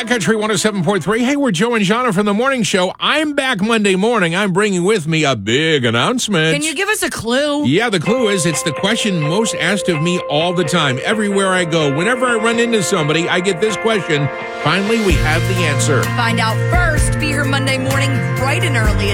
Cat Country 107.3. Hey, we're Joe and Jonna from the morning show. I'm back Monday morning. I'm bringing with me a big announcement. Can you give us a clue? Yeah, the clue is it's the question most asked of me all the time. Everywhere I go, whenever I run into somebody, I get this question. Finally, we have the answer. Find out first. Be here Monday morning bright and early.